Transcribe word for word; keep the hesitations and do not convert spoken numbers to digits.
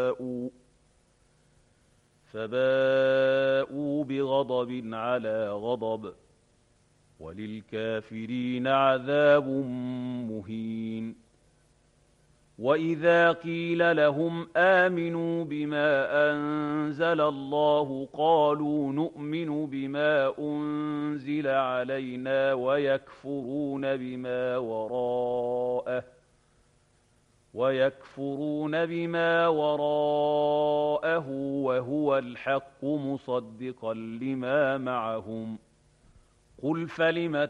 فباءوا بغضب على غضب وللكافرين عذاب مهين. وإذا قيل لهم آمنوا بما أنزل الله قالوا نؤمن بما أنزل علينا ويكفرون بما وراءه ويكفرون بما وراءه وهو الحق مصدقا لما معهم قل فلم